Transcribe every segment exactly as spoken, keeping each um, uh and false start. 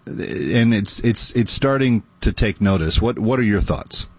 and it's it's it's starting to take notice. What what are your thoughts?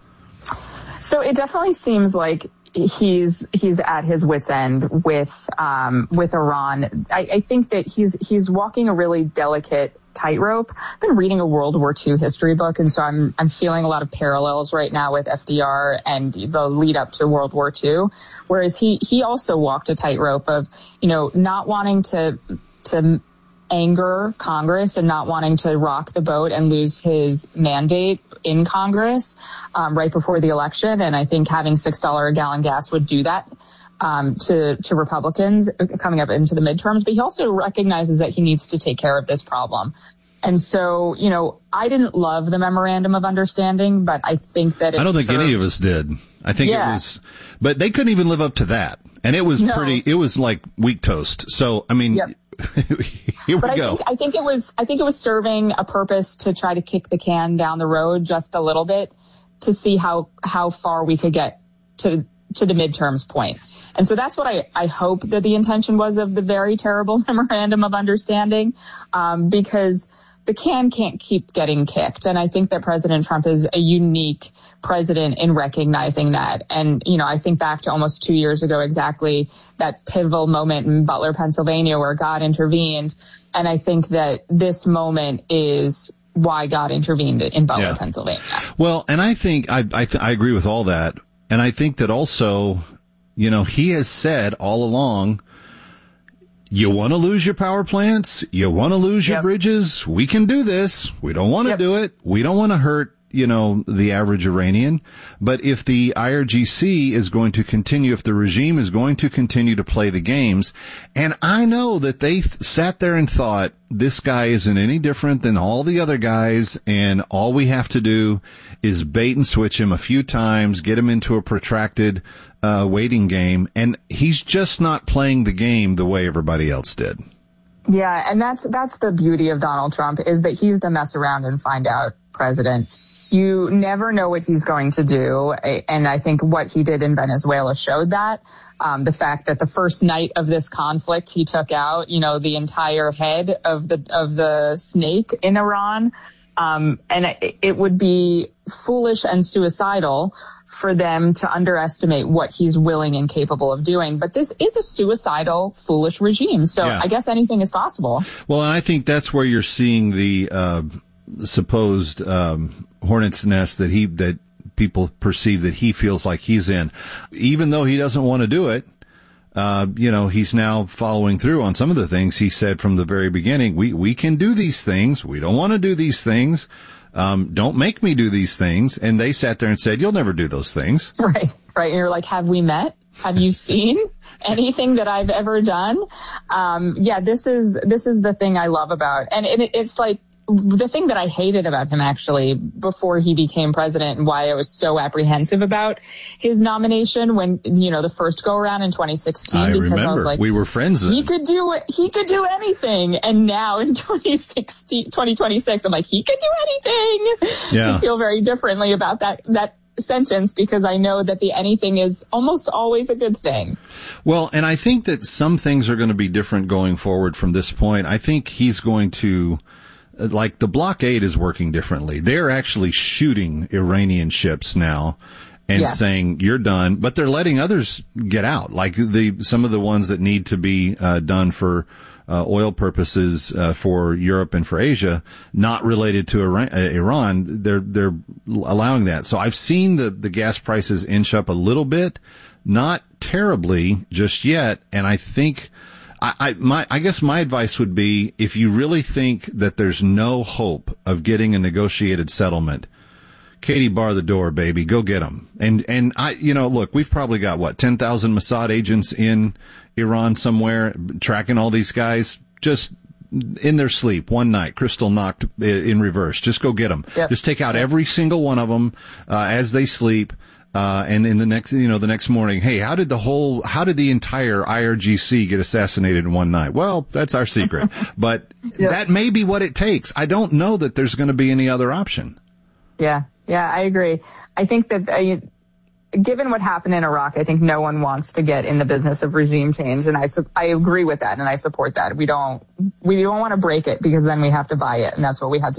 So it definitely seems like he's he's at his wit's end with um, with Iran. I, I think that he's he's walking a really delicate tightrope. I've been reading a World War Two history book, and so I'm I'm feeling a lot of parallels right now with F D R and the lead up to World War Two. Whereas he he also walked a tightrope of, you know, not wanting to to anger Congress and not wanting to rock the boat and lose his mandate in Congress um, right before the election. And I think having six dollars a gallon gas would do that um, to, to Republicans coming up into the midterms. But he also recognizes that he needs to take care of this problem. And so, you know, I didn't love the memorandum of understanding, but I think that it I don't think served. any of us did. I think Yeah. it was, but they couldn't even live up to that. And it was No. pretty, it was like weak toast. So, I mean, Yep. here we But I go. think, I think it was, I think it was serving a purpose to try to kick the can down the road just a little bit to see how, how far we could get to, to the midterms point. And so that's what I, I hope that the intention was of the very terrible memorandum of understanding, um, because the can can't keep getting kicked. And I think that President Trump is a unique president in recognizing that. And, you know, I think back to almost two years ago, exactly that pivotal moment in Butler, Pennsylvania, where God intervened. And I think that this moment is why God intervened in Butler, Yeah. Pennsylvania. Well, and I think I, I, th- I agree with all that. And I think that also, you know, he has said all along, you want to lose your power plants? You want to lose your Yep. bridges? We can do this. We don't want to Yep. do it. We don't want to hurt, you know, the average Iranian. But if the I R G C is going to continue, if the regime is going to continue to play the games, and I know that they th- sat there and thought, this guy isn't any different than all the other guys, and all we have to do is bait and switch him a few times, get him into a protracted uh, waiting game, and he's just not playing the game the way everybody else did. Yeah, and that's that's the beauty of Donald Trump, is that he's the mess around and find out president. You never know what he's going to do, and I think what he did in Venezuela showed that. Um, the fact that the first night of this conflict, he took out, you know, the entire head of the of the snake in Iran, um, and it, it would be foolish and suicidal for them to underestimate what he's willing and capable of doing. But this is a suicidal, foolish regime, so Yeah. I guess anything is possible. Well, and I think that's where you're seeing the uh, supposed um, hornet's nest that he that people perceive that he feels like he's in, even though he doesn't want to do it. Uh, you know, he's now following through on some of the things he said from the very beginning. We we can do these things. We don't want to do these things. Um, don't make me do these things. And they sat there and said, you'll never do those things. Right, right. And you're like, have we met? Have you seen anything that I've ever done? Um, yeah, this is this is the thing I love about, and it, it's like the thing that I hated about him actually before he became president, and why I was so apprehensive about his nomination when, you know, the first go around in twenty sixteen. I because remember I was like, we were friends then. He could do it. He could do anything. And now in twenty sixteen, twenty twenty-six, I'm like, he could do anything. Yeah. I feel very differently about that, that sentence, because I know that the anything is almost always a good thing. Well, and I think that some things are going to be different going forward from this point. I think he's going to, like, the blockade is working differently. They're actually shooting Iranian ships now and Yeah. saying you're done, but they're letting others get out, like the some of the ones that need to be uh, done for uh, oil purposes uh, for Europe and for Asia, not related to Iran, uh, Iran. They're they're allowing that. So I've seen the the gas prices inch up a little bit, not terribly just yet, and I think. I, I, my, I guess my advice would be, if you really think that there's no hope of getting a negotiated settlement, Katie, bar the door, baby. Go get them. And, and I, you know, look, we've probably got what, ten thousand Mossad agents in Iran somewhere tracking all these guys just in their sleep one night, crystal knocked in reverse. Just go get them. Yep. Just take out every single one of them, uh, as they sleep. Uh, and in the next, you know, the next morning, hey, how did the whole, how did the entire I R G C get assassinated in one night? Well, that's our secret, but Yep. that may be what it takes. I don't know that there's going to be any other option. Yeah, yeah, I agree. I think that uh, given what happened in Iraq, I think no one wants to get in the business of regime change, and I su- I agree with that, and I support that. We don't we don't want to break it, because then we have to buy it, and that's what we had to